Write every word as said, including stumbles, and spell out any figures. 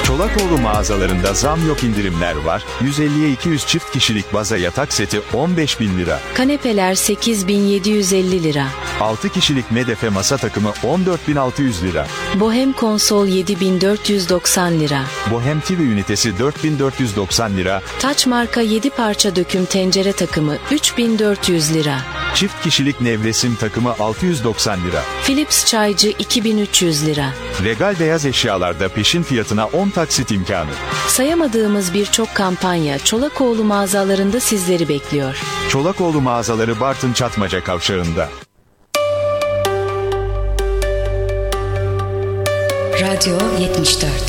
Çolakoğlu mağazalarında zam yok, indirimler var. yüz elliye iki yüz çift kişilik baza yatak seti on beş bin lira. Kanepeler sekiz bin yedi yüz elli lira. altı kişilik medefe masa takımı on dört bin altı yüz lira. Bohem konsol yedi bin dört yüz doksan lira. Bohem T V ünitesi dört bin dört yüz doksan lira. Taç marka yedi parça döküm tencere takımı üç bin dört yüz lira. Çift kişilik nevresim takımı altı yüz doksan lira. Philips çaycı iki bin üç yüz lira. Regal beyaz eşyalarda peşin fiyatına on taksit imkanı. Sayamadığımız birçok kampanya Çolakoğlu mağazalarında sizleri bekliyor. Çolakoğlu mağazaları Bartın Çatmaca Kavşağı'nda. Radyo yetmiş dört.